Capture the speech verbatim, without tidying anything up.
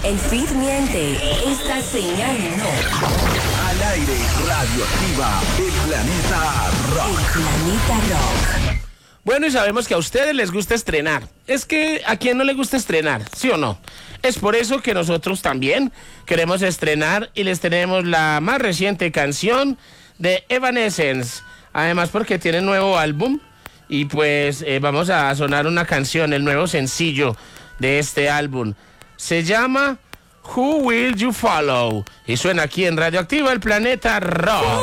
El feed miente. Esta señal no. Al aire, Radioactiva, el planeta rock. El planeta rock. Bueno, y sabemos que a ustedes les gusta estrenar. Es que ¿a quién no le gusta estrenar? ¿Sí o no? Es por eso que nosotros también queremos estrenar y les tenemos la más reciente canción de Evanescence. Además porque tiene nuevo álbum y pues eh, vamos a sonar una canción, el nuevo sencillo de este álbum. Se llama Who Will You Follow? Y suena aquí en Radioactiva, el planeta rock.